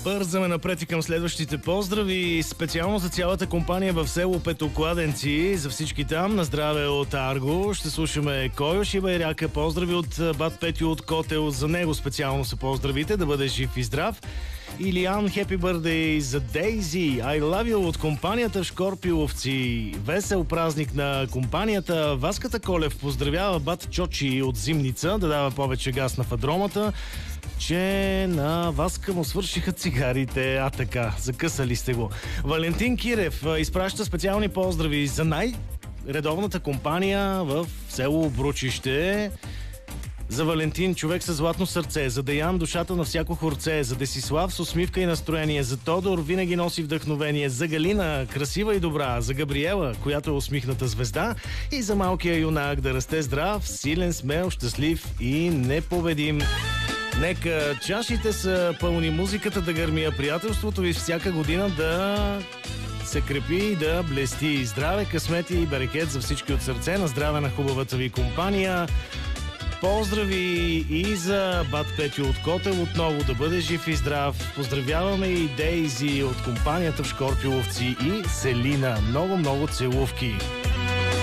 Бързаме напред и към следващите поздрави. Специално за цялата компания в село Петокладенци. За всички там, на здраве от Арго. Ще слушаме Койош и Байряка. Поздрави от бат Петю от Котел. За него специално са поздравите. Да бъде жив и здрав. Илиан, Happy Birthday за Дейзи. I love you от компанията Шкорпиловци. Весел празник на компанията. Васката Колев поздравява бат Чочи от Зимница да дава повече газ на фадромата, че на Васка му свършиха цигарите. А така, закъсали сте го. Валентин Кирев изпраща специални поздрави за най-редовната компания в село Обручище. За Валентин, човек с златно сърце. За Деян, душата на всяко хорце. За Десислав, с усмивка и настроение. За Тодор, винаги носи вдъхновение. За Галина, красива и добра. За Габриела, която е усмихната звезда. И за малкия юнак, да расте здрав, силен, смел, щастлив и непобедим. Нека чашите са пълни, музиката да гърми, а приятелството ви всяка година да се крепи и да блести. Здраве, късмети и берекет за всички от сърце. На здраве на хубавата ви компания. Поздрави и за бат Петю от Котел, отново да бъде жив и здрав. Поздравяваме и Дейзи от компанията в Шкорпиловци и Селина. Много целувки.